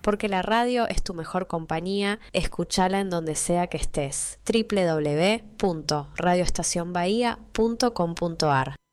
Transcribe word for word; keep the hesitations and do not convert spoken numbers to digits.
porque la radio es tu mejor compañía. Escúchala en donde sea que estés. doble u doble u doble u punto radio estación bahía punto com punto ar